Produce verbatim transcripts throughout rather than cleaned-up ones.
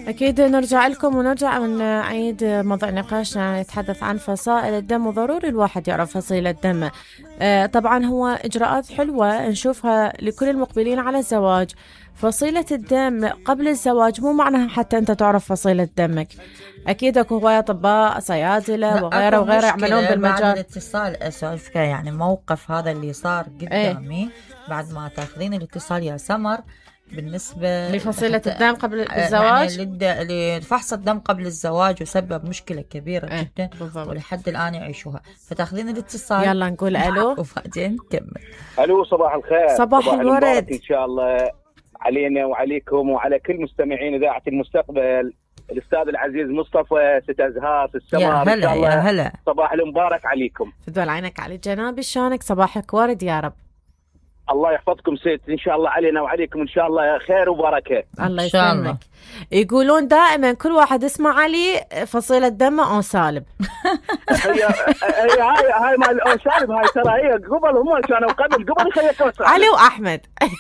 أكيد نرجع لكم ونرجع نعيد موضوع نقاشنا يتحدث عن فصائل الدم، وضروري الواحد يعرف فصيلة دمه. آه طبعا هو إجراءات حلوة نشوفها لكل المقبلين على الزواج. فصيلة الدم قبل الزواج مو معناها حتى أنت تعرف فصيلة دمك. أكيد أكو هواية أطباء صيادلة وغيره وغيره يعملون بالمجال. بعد الاتصال أسولفك يعني موقف هذا اللي صار قدامي. ايه؟ بعد ما تاخذين الاتصال يا سمر بالنسبة لفصيلة الدم قبل الزواج، يعني لفحص الدم قبل الزواج، وسبب مشكلة كبيرة ايه جدا بالضبط. ولحد الآن يعيشوها. فتاخذين الاتصال، يلا نقول ألو وبعدين نكمل. ألو، صباح الخير. صباح, صباح الورد إن شاء الله علينا وعليكم وعلى كل مستمعين إذاعة المستقبل. الأستاذ العزيز مصطفى، ست أزهار، ست سمر، يا هلا يا هلا، صباح المبارك عليكم. فدول عينك على جنابي، شلونك؟ صباحك ورد يا رب. الله يحفظكم ست، إن شاء الله علينا وعليكم إن شاء الله خير وبركة. الله يسلمك. يقولون دائما كل واحد اسمع علي فصيلة دمه أو سالب. هي هي هاي هاي مال أو سالب، هاي ترى هي قبل هم كانوا قبل قبل خيطوا علي وأحمد.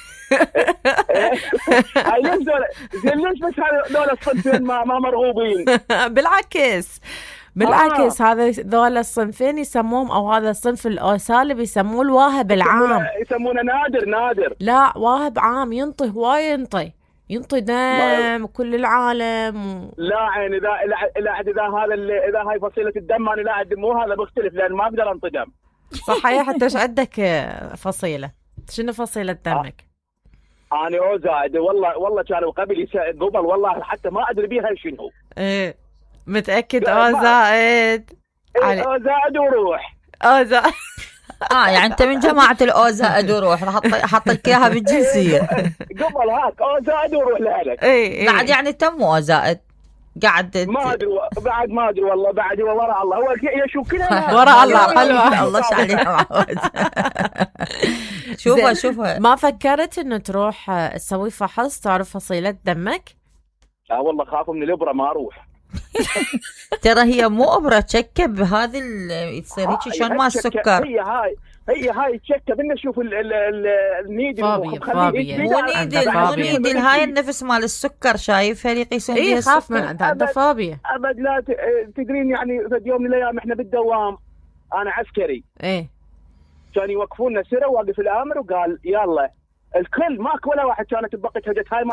هاي ليش دول زين ليش بس هذول الصنفين ما ما مرغوبين؟ بالعكس بالعكس آه. هذا ذول الصنفين يسموهم، او هذا الصنف الاوسالب يسموه الواهب العام، يسمونه نادر نادر. لا واهب عام، ينطي هواي، ينطي ينطي دم كل العالم و... لا عيني، اذا اذا اذا هذا اذا هاي فصيله الدم انا لا اعد، مو هذا بختلف لان ما اقدر انطي دم. صحيح. حتى ايش عندك فصيله؟ شنو فصيله دمك؟ آه. انا او زائد، والله والله كانوا قبل قبل والله حتى ما ادري بيها شنو. ايه متأكد؟ او زائد. ايه او زائد وروح. او زائد. اه يعني انت من جماعة الاو زائد وروح، حط حط لك اياها بالجنسية. قبل هاك او زائد وروح لهلك. اي بعد يعني تم او زائد قاعد ما ادري بعد ما ادري والله بعد وراء الله. هو يشوف كلها وراء الله. حلوة الله عليها معود. شوفها شوفها. ما فكرت انه تروح تسوي فحص تعرف فصيلة دمك؟ لا والله خاف من الابرة ما اروح. ترى هي مو ابره تشكب بهذه تصير هيك شلون ما السكر. هي هاي هي هاي تشكب. بدنا نشوف النيدل فابيه فابيه مو نيدل مو نيدل، هاي النفس مال السكر شايفها اللي يقيسون بيها السكر. اي خاف من عنده فابيه. ابد لا تدرين يعني في يوم من الايام احنا بالدوام انا عسكري ايه كانوا يوقفونا سره، واقف الامر وقال يلا الكل ماك ولا واحد كانت بقت هجت هاي